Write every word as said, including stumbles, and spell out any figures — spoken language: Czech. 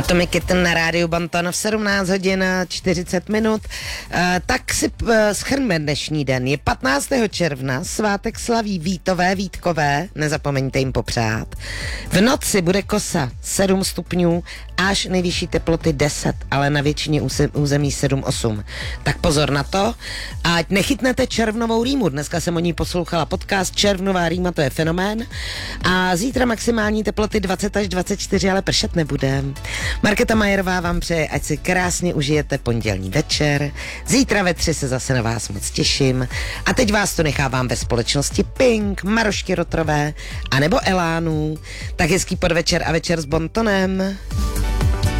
Atomic Kitten na rádiu Bonton v sedmnáct hodin čtyřicet minut. E, tak si e, shrňme dnešní den. Je patnáctého června, svátek slaví Vítové, Vítkové, nezapomeňte jim popřát. V noci bude kosa sedm stupňů, až nejvyšší teploty deset, ale na většině území sedm osm. Tak pozor na to, ať nechytnete červnovou rýmu. Dneska jsem o ní poslouchala podcast Červnová rýma, to je fenomén. A zítra maximální teploty dvacet až dvacet čtyři, ale pršet nebude. Markéta Majerová vám přeje, ať si krásně užijete pondělní večer. Zítra ve tři se zase na vás moc těším. A teď vás tu nechávám ve společnosti Pink, Marošky Rotrové, anebo Elánu. Tak hezký podvečer a večer s Bontonem.